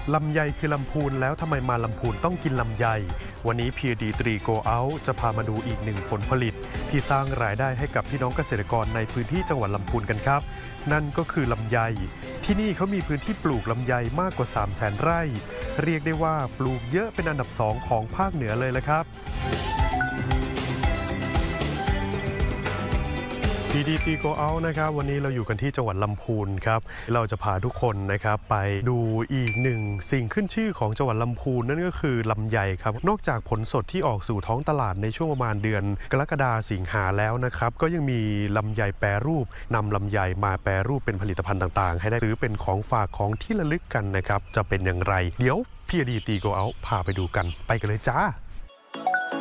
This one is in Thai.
ลำไยคือลำพูนแล้วทำไมมาลำพูนต้องกินลำไยวันนี้ PhD 3 Go Out จะพามาดูอีกหนึ่งผลผลิตที่สร้างรายได้ให้กับพี่น้องเกษตรกรในพื้นที่จังหวัดลำพูนกันครับนั่นก็คือลำไยที่นี่เขามีพื้นที่ปลูกลำไยมากกว่า 300,000 ไร่เรียกได้ว่าปลูกเยอะเป็นอันดับ2ของภาคเหนือเลยละครับPDT Go Out นะครับวันนี้เราอยู่กันที่จังหวัดลำพูนครับเราจะพาทุกคนนะครับไปดูอีกหนึ่งสิ่งขึ้นชื่อของจังหวัดลำพูนนั่นก็คือลำไยครับนอกจากผลสดที่ออกสู่ท้องตลาดในช่วงประมาณเดือนกรกฎาคมสิงหาแล้วนะครับก็ยังมีลำไยแปรรูปนำลำไยมาแปรรูปเป็นผลิตภัณฑ์ต่างๆให้ได้ซื้อเป็นของฝากของที่ระลึกกันนะครับจะเป็นอย่างไรเดี๋ยว PDT Go Out พาไปดูกันไปกันเลยจ้า